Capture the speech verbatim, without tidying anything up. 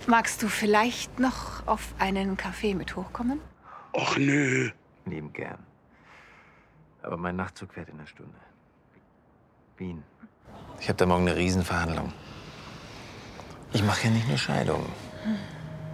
Magst du vielleicht noch auf einen Kaffee mit hochkommen? Och nö. Lieben gern. Aber mein Nachtzug fährt in einer Stunde. Wien. Ich habe da morgen eine Riesenverhandlung. Ich mache ja nicht nur Scheidungen.